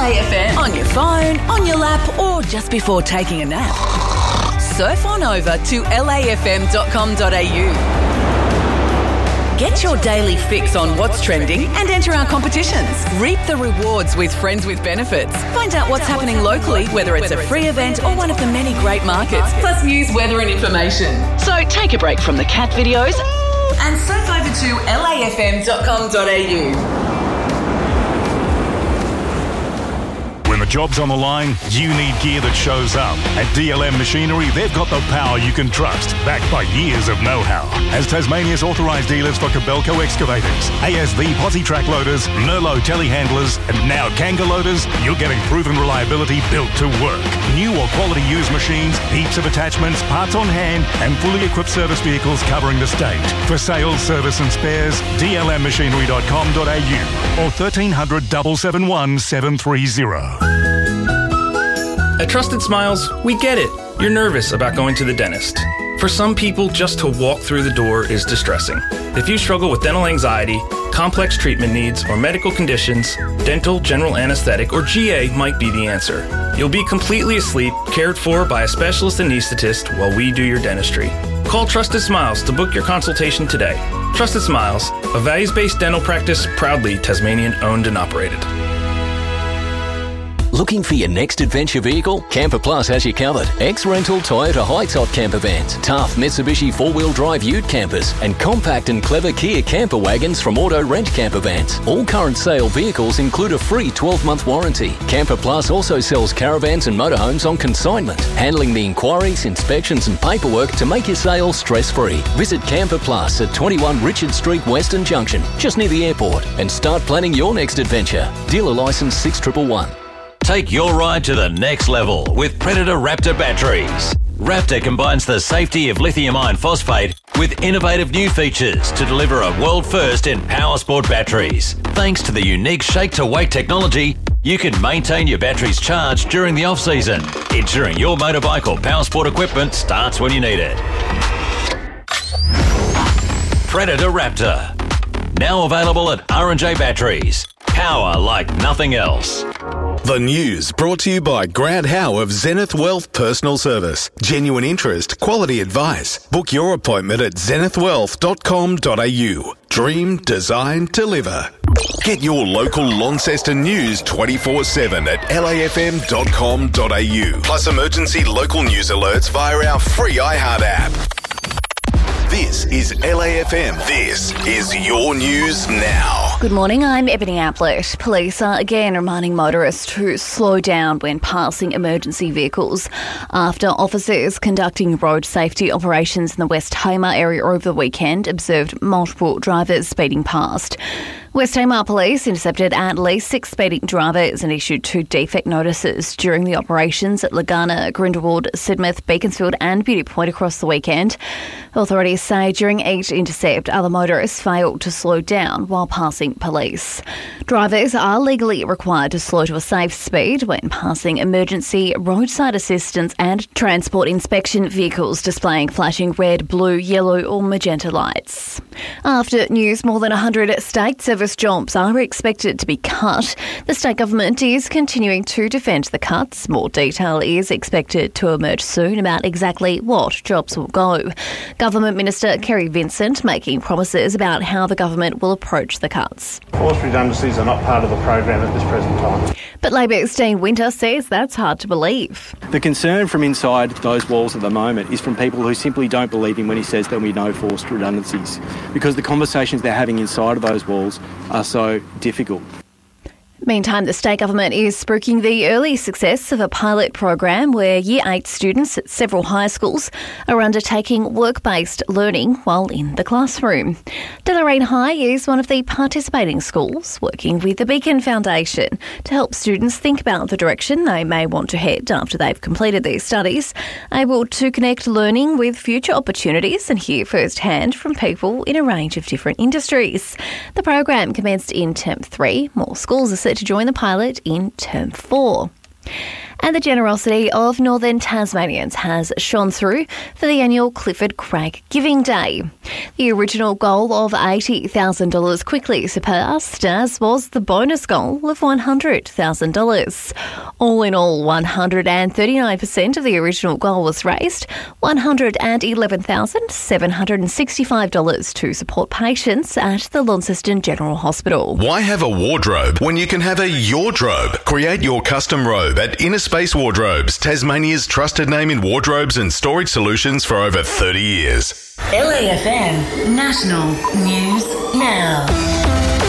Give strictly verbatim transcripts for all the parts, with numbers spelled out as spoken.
A F M on your phone, on your lap, or just before taking a nap. Surf on over to L A F M dot com dot A U. Get your daily fix on what's trending and enter our competitions. Reap the rewards with Friends with Benefits. Find out what's happening locally, whether it's a free event or one of the many great markets, plus news, weather and information. So take a break from the cat videos and surf over to L A F M dot com dot A U. When the job's on the line, you need gear that shows up. At D L M Machinery, they've got the power you can trust, backed by years of know-how. As Tasmania's authorised dealers for Kobelco excavators, A S V posi track loaders, Merlo telehandlers, and now Kanga loaders, you're getting proven reliability built to work. New or quality used machines, heaps of attachments, parts on hand, and fully equipped service vehicles covering the state. For sales, service and spares, D L M machinery dot com dot A U or thirteen hundred, seven seven one, seven three zero. At Trusted Smiles, we get it. You're nervous about going to the dentist. For some people, just to walk through the door is distressing. If you struggle with dental anxiety, complex treatment needs, or medical conditions, dental, general anesthetic, or G A might be the answer. You'll be completely asleep, cared for by a specialist anesthetist while we do your dentistry. Call Trusted Smiles to book your consultation today. Trusted Smiles, a values-based dental practice proudly Tasmanian owned and operated. Looking for your next adventure vehicle? Camper Plus has you covered. Ex-rental Toyota high-top camper vans, tough Mitsubishi four-wheel drive ute campers, and compact and clever Kia camper wagons from Auto Rent Camper Vans. All current sale vehicles include a free twelve-month warranty. Camper Plus also sells caravans and motorhomes on consignment, handling the inquiries, inspections and paperwork to make your sale stress-free. Visit Camper Plus at twenty-one Richard Street, Western Junction, just near the airport, and start planning your next adventure. Dealer licence six one one one. Take your ride to the next level with Predator Raptor batteries. Raptor combines the safety of lithium iron phosphate with innovative new features to deliver a world first in power sport batteries. Thanks to the unique shake-to-weight technology, you can maintain your batteries charged during the off-season, ensuring your motorbike or power sport equipment starts when you need it. Predator Raptor. Now available at R and J Batteries. Power like nothing else. The news brought to you by Grant Howe of Zenith Wealth Personal Service. Genuine interest, quality advice. Book your appointment at zenith wealth dot com dot A U. Dream, design, deliver. Get your local Launceston news twenty-four seven at L A F M dot com dot A U. Plus emergency local news alerts via our free iHeart app. This is L A F M. This is your news now. Good morning, I'm Ebony Applet. Police are again reminding motorists to slow down when passing emergency vehicles after officers conducting road safety operations in the West Tamar area over the weekend observed multiple drivers speeding past. West Tamar Police intercepted at least six speeding drivers and issued two defect notices during the operations at Lagana, Grindelwald, Sidmouth, Beaconsfield and Beauty Point across the weekend. Authorities say during each intercept, other motorists failed to slow down while passing police. Drivers are legally required to slow to a safe speed when passing emergency, roadside assistance and transport inspection vehicles displaying flashing red, blue, yellow or magenta lights. After news, more than one hundred state service jobs are expected to be cut. The state government is continuing to defend the cuts. More detail is expected to emerge soon about exactly what jobs will go. Government Minister Kerry Vincent making promises about how the government will approach the cuts. Forced redundancies are not part of the program at this present time. But Labor's Dean Winter says that's hard to believe. The concern from inside those walls at the moment is from people who simply don't believe him when he says there'll be no forced redundancies, because the conversations they're having inside of those walls are so difficult. Meantime, the state government is spruiking the early success of a pilot program where Year eight students at several high schools are undertaking work-based learning while in the classroom. Deloraine High is one of the participating schools working with the Beacon Foundation to help students think about the direction they may want to head after they've completed their studies, able to connect learning with future opportunities and hear firsthand from people in a range of different industries. The program commenced in term three. More schools are set to join the pilot in term four. And the generosity of Northern Tasmanians has shone through for the annual Clifford Craig Giving Day. The original goal of eighty thousand dollars quickly surpassed, as was the bonus goal of one hundred thousand dollars. All in all, one hundred thirty-nine percent of the original goal was raised, one hundred eleven thousand seven hundred sixty-five dollars to support patients at the Launceston General Hospital. Why have a wardrobe when you can have a yardrobe? Create your custom robe at Inner Space Wardrobes, Tasmania's trusted name in wardrobes and storage solutions for over thirty years. L A F M National News Now.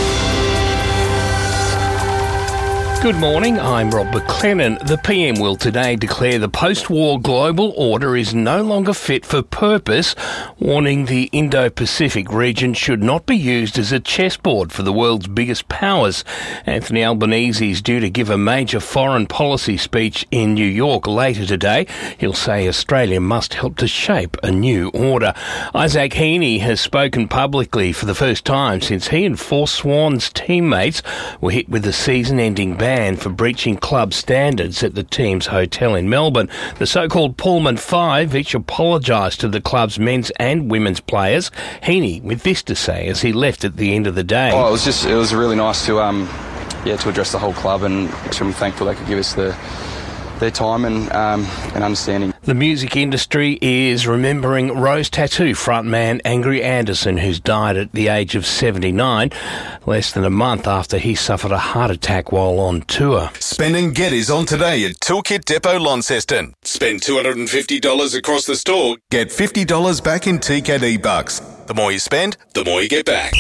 Good morning, I'm Rob McLennan. The P M will today declare the post-war global order is no longer fit for purpose, warning the Indo-Pacific region should not be used as a chessboard for the world's biggest powers. Anthony Albanese is due to give a major foreign policy speech in New York later today. He'll say Australia must help to shape a new order. Isaac Heaney has spoken publicly for the first time since he and four Swans teammates were hit with a season-ending ban for breaching club standards at the team's hotel in Melbourne. The so-called Pullman Five each apologised to the club's men's and women's players. Heaney with this to say as he left at the end of the day. Oh, it was just, it was really nice to, um, yeah, to address the whole club, and extremely thankful they could give us the their time and um, and understanding. The music industry is remembering Rose Tattoo frontman Angry Anderson, who's died at the age of seventy-nine, less than a month after he suffered a heart attack while on tour. Spend and Get is on today at Toolkit Depot Launceston. Spend two hundred fifty dollars across the store, get fifty dollars back in T K D bucks. The more you spend, the more you get back.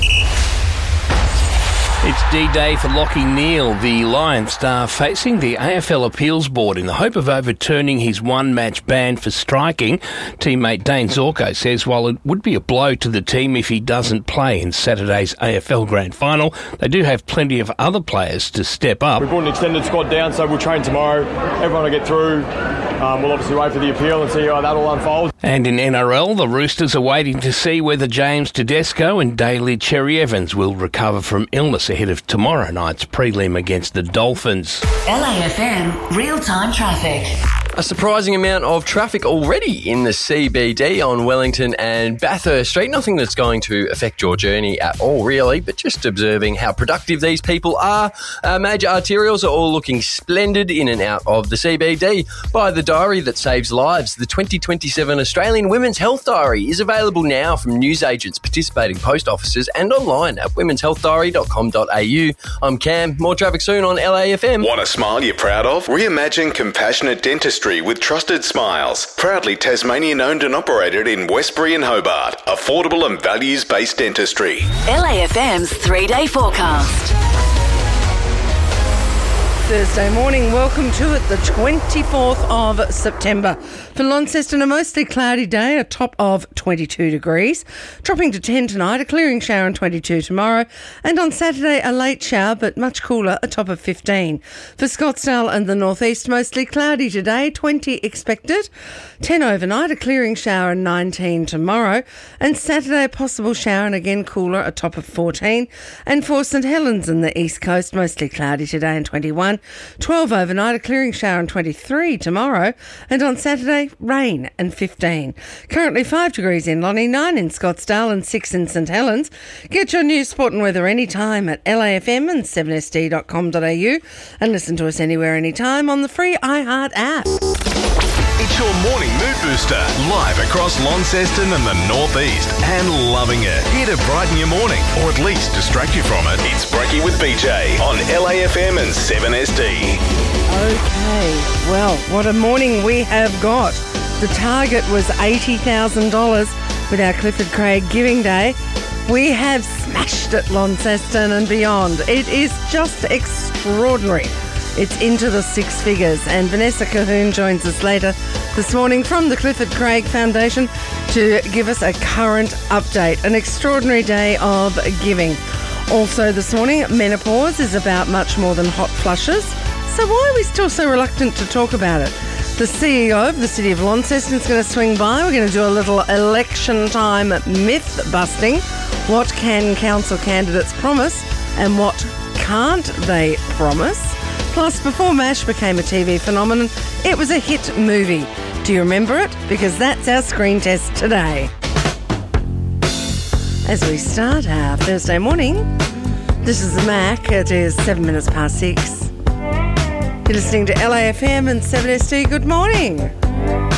It's D-Day for Lachie Neale, the Lion star, facing the A F L Appeals Board in the hope of overturning his one-match ban for striking. Teammate Dane Zorko says while it would be a blow to the team if he doesn't play in Saturday's A F L Grand Final, they do have plenty of other players to step up. We brought an extended squad down, so we'll train tomorrow. Everyone will get through. Um, we'll obviously wait for the appeal and see how that all unfolds. And in N R L, the Roosters are waiting to see whether James Tedesco and Daly Cherry Evans will recover from illness ahead of tomorrow night's prelim against the Dolphins. L A F M Real-Time Traffic. A surprising amount of traffic already in the C B D on Wellington and Bathurst Street. Nothing that's going to affect your journey at all, really, but just observing how productive these people are. Uh, major arterials are all looking splendid in and out of the C B D. By the diary that saves lives, the twenty twenty-seven Australian Women's Health Diary is available now from newsagents, participating post offices and online at women's health diary dot com dot a u. I'm Cam. More traffic soon on L A F M. Want a smile you're proud of? Reimagine compassionate dentistry with Trusted Smiles. Proudly Tasmanian owned and operated in Westbury and Hobart. Affordable and values-based dentistry. L A F M's three-day forecast. Thursday morning, welcome to it, the twenty-fourth of September. For Launceston, a mostly cloudy day, a top of twenty-two degrees. Dropping to ten tonight, a clearing shower and twenty-two tomorrow. And on Saturday, a late shower, but much cooler, a top of fifteen. For Scottsdale and the northeast, mostly cloudy today, twenty expected. ten overnight, a clearing shower and nineteen tomorrow. And Saturday, a possible shower and again cooler, a top of fourteen. And for St Helens and the east coast, mostly cloudy today and twenty-one. twelve overnight, a clearing shower and twenty-three tomorrow. And on Saturday, rain and fifteen. Currently five degrees in Lonnie, nine in Scottsdale and six in St Helens. Get your news, sport and weather anytime at L A F M and seven S D dot com dot a u and listen to us anywhere, anytime on the free iHeart app. It's your morning mood booster, live across Launceston and the northeast, and loving it. Here to brighten your morning, or at least distract you from it. It's Brekkie with B J on L A F M and seven S D. Okay, well, what a morning we have got. The target was eighty thousand dollars with our Clifford Craig Giving Day. We have smashed it, Launceston and beyond. It is just extraordinary. It's into the six figures, and Vanessa Cahoon joins us later this morning from the Clifford Craig Foundation to give us a current update. An extraordinary day of giving. Also this morning, menopause is about much more than hot flushes. So why are we still so reluctant to talk about it? The C E O of the City of Launceston is going to swing by. We're going to do a little election time myth busting. What can council candidates promise and what can't they promise? Plus, before MASH became a T V phenomenon, it was a hit movie. Do you remember it? Because that's our screen test today. As we start our Thursday morning, this is the Mac. It is seven minutes past six. You're listening to L A F M and seven S D. Good morning.